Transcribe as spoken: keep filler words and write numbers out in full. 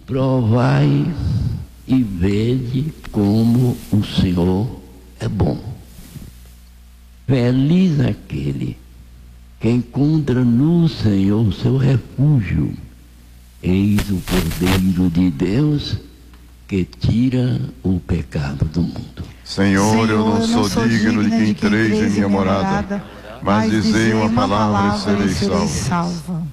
Provai e vede como o Senhor é bom. Feliz aquele que encontra no Senhor o seu refúgio. Eis o Cordeiro de Deus que tira o pecado do mundo. Senhor, Senhor eu não sou, sou digno de que entreis em minha morada, mas dizei uma palavra e serei salvo.